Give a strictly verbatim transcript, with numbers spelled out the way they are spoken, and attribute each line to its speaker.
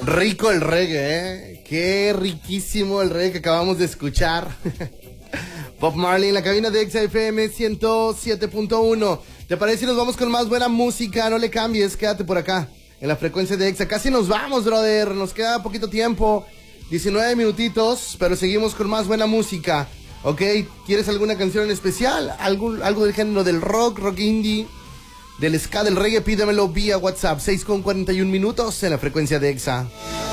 Speaker 1: Rico el reggae, ¿eh? Qué riquísimo el reggae que acabamos de escuchar. Bob Marley en la cabina de Exa F M ciento siete punto uno. ¿Te parece si nos vamos con más buena música? No le cambies, quédate por acá, en la frecuencia de Exa. Casi nos vamos, brother, nos queda poquito tiempo, diecinueve minutitos, pero seguimos con más buena música. Ok, ¿quieres alguna canción en especial? ¿Algo, algo del género del rock, rock indie, del ska, del reggae? Pídemelo vía WhatsApp, seis con cuarenta y un minutos en la frecuencia de Exa.